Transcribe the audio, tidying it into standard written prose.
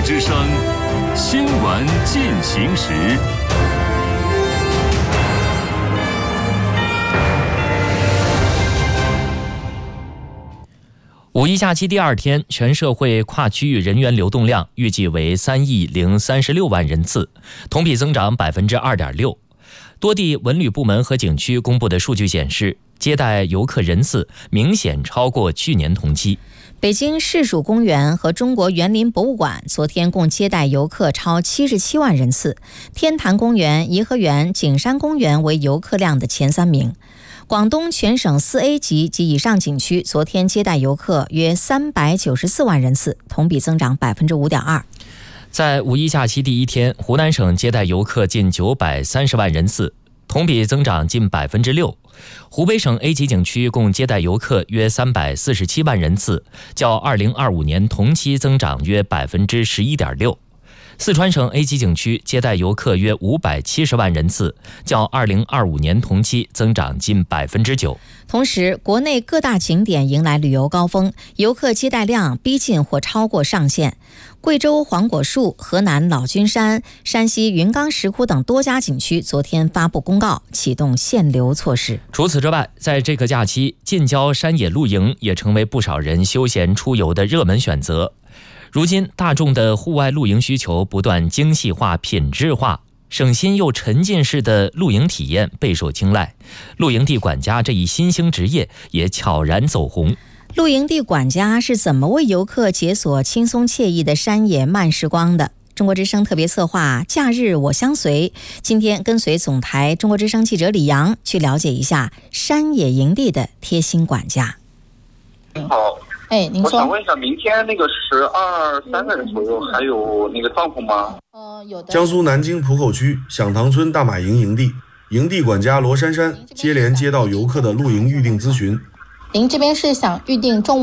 之声新闻进行时。 五一假期第二天，全社会跨区域人员流动量预计为3.036亿人次，同比增长2.6%。多地文旅部门和景区公布的数据显示，接待游客人次明显超过去年同期。 北京市属公园和中国园林博物馆昨天共接待游客超77万人次，天坛公园、颐和园、景山公园为游客量的前3名。广东全省4A 级及以上景区昨天接待游客约394万人次，同比增长5.2%。 在五一假期第一天，湖南省接待游客近930万人次，同比增长近6%。湖北省 A 级景区共接待游客约347万人次，较2025年同期增长约11.6%。四川省 A 级景区接待游客约570万人次，较2025年同期增长近9%。 同时，国内各大景点迎来旅游高峰，游客接待量逼近或超过上限。贵州黄果树、河南老君山、山西云冈石窟等多家景区昨天发布公告，启动限流措施。 除此之外，在这个假期，近郊山野露营也成为不少人休闲出游的热门选择。如今，大众的户外露营需求不断精细化、品质化，省心又沉浸式的露营体验备受青睐。露营地管家这一新兴职业也悄然走红。 露营地管家是怎么为游客解锁轻松惬意的山野慢时光的？中国之声特别策划假日我相随，今天跟随总台中国之声记者李阳去了解一下山野营地的贴心管家。 您好， 您说。 我想问一下，明天那个12、3个人左右还有那个帐篷吗？ 有的。 江苏南京浦口区响堂村大马营营地，营地管家罗珊珊接连接到游客的露营预订咨询。 您这边是想预定中午